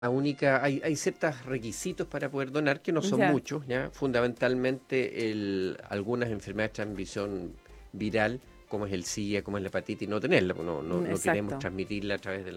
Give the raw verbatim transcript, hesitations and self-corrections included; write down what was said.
La única, hay, hay ciertos requisitos para poder donar que no son Ya, muchos, ¿ya? Fundamentalmente el, algunas enfermedades de transmisión viral, como es el SIDA, como es la hepatitis, no tenerla, pues no, no, mm, no queremos exacto. transmitirla a través de